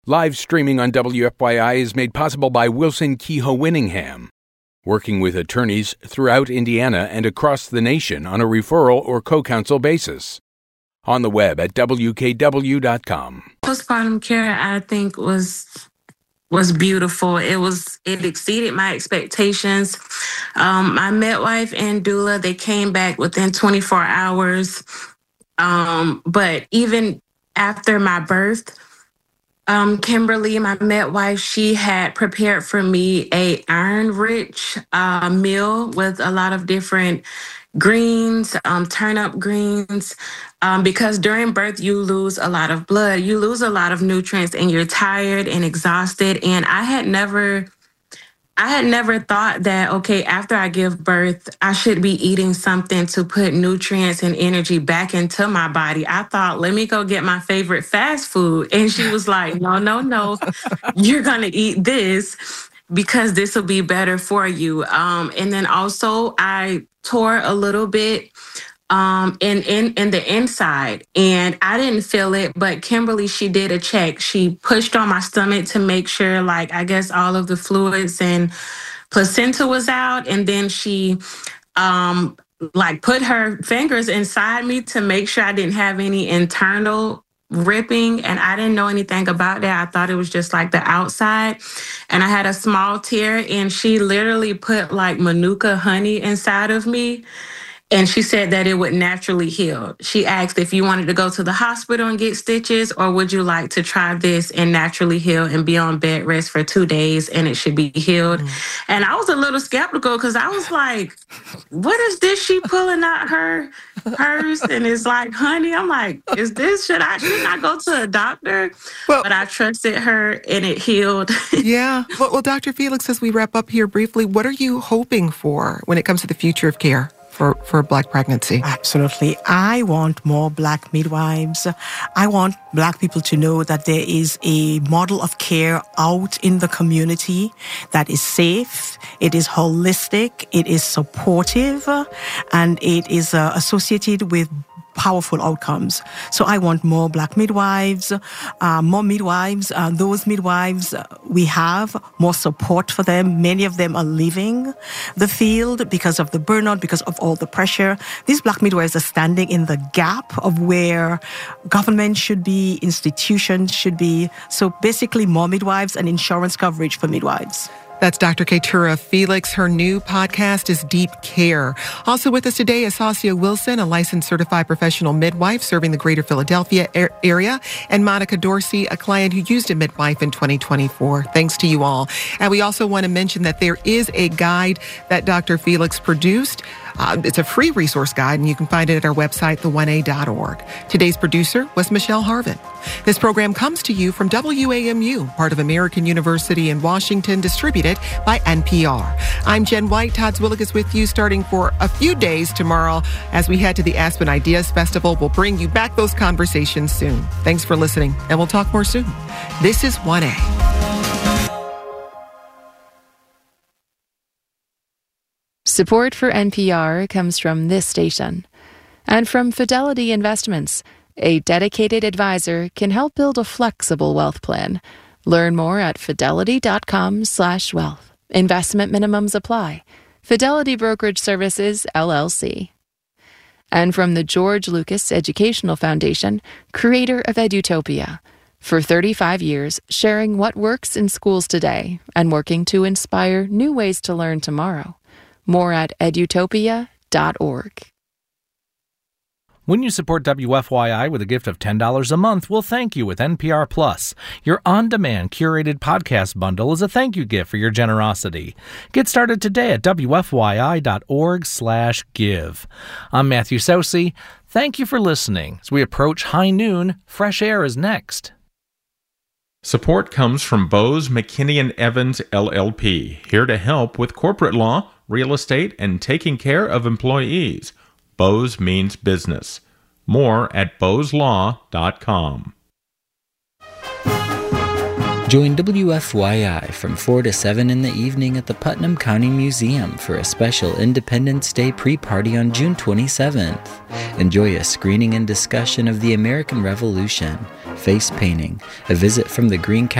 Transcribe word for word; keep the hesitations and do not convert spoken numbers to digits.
Live streaming on W F Y I is made possible by Wilson Kehoe Winningham, working with attorneys throughout Indiana and across the nation on a referral or co-counsel basis. On the web at W K W dot com. Postpartum care, I think, was was beautiful. It was it exceeded my expectations. Um, my midwife and doula, they came back within twenty-four hours. Um, but even after my birth, um, Kimberly, my midwife, she had prepared for me a iron-rich uh, meal with a lot of different greens, um, turnip greens, um, because during birth, you lose a lot of blood, you lose a lot of nutrients, and you're tired and exhausted. And I had never, I had never thought that, okay, after I give birth, I should be eating something to put nutrients and energy back into my body. I thought, let me go get my favorite fast food. And she was like, no, no, no, you're going to eat this because this will be better for you. Um, and then also I tore a little bit um, in, in, in the inside, and I didn't feel it, but Kimberly, she did a check. She pushed on my stomach to make sure, like, I guess all of the fluids and placenta was out. And then she, um, like put her fingers inside me to make sure I didn't have any internal ripping, and I didn't know anything about that. I thought it was just like the outside, and I had a small tear, and she literally put like Manuka honey inside of me, and she said that it would naturally heal. She asked if you wanted to go to the hospital and get stitches, or would you like to try this and naturally heal and be on bed rest for two days and it should be healed. Mm. And I was a little skeptical because I was like, what is this? She pulling out her purse and it's like, honey, I'm like, is this, should I, should I go to a doctor? Well, but I trusted her and it healed. Yeah. Well, well, Doctor Felix, as we wrap up here briefly, what are you hoping for when it comes to the future of care for, for Black pregnancy? Absolutely. I want more Black midwives. I want Black people to know that there is a model of care out in the community that is safe, it is holistic, it is supportive, and it is uh, associated with powerful outcomes. So I want more Black midwives, uh, more midwives. Uh, those midwives we have, more support for them. Many of them are leaving the field because of the burnout, because of all the pressure. These Black midwives are standing in the gap of where government should be, institutions should be. So basically more midwives and insurance coverage for midwives. That's Doctor Keturah Felix. Her new podcast is Deep Care. Also with us today is Sassia Wilson, a licensed certified professional midwife serving the greater Philadelphia area, and Monica Dorsey, a client who used a midwife in twenty twenty-four. Thanks to you all. And we also want to mention that there is a guide that Doctor Felix produced. Uh, it's a free resource guide, and you can find it at our website, the one a dot org. Today's producer was Michelle Harvin. This program comes to you from W A M U, part of American University in Washington, distributed by N P R. I'm Jen White. Todd Zwillig is with you starting for a few days tomorrow as we head to the Aspen Ideas Festival. We'll bring you back those conversations soon. Thanks for listening, and we'll talk more soon. This is one A. Support for N P R comes from this station and from Fidelity Investments. A dedicated advisor can help build a flexible wealth plan. Learn more at fidelity.com slash wealth. Investment minimums apply. Fidelity Brokerage Services, L L C. And from the George Lucas Educational Foundation, creator of Edutopia. For thirty-five years, sharing what works in schools today and working to inspire new ways to learn tomorrow. More at edutopia dot org. When you support W F Y I with a gift of ten dollars a month, we'll thank you with N P R Plus. Your on-demand curated podcast bundle is a thank you gift for your generosity. Get started today at W F Y I dot org slash give. I'm Matthew Sosi. Thank you for listening. As we approach high noon, Fresh Air is next. Support comes from Bose McKinney and Evans, L L P, here to help with corporate law, real estate, and taking care of employees. Bose means business. More at bose law dot com. Join W F Y I from four to seven in the evening at the Putnam County Museum for a special Independence Day pre-party on June twenty-seventh. Enjoy a screening and discussion of the American Revolution, face painting, a visit from the Green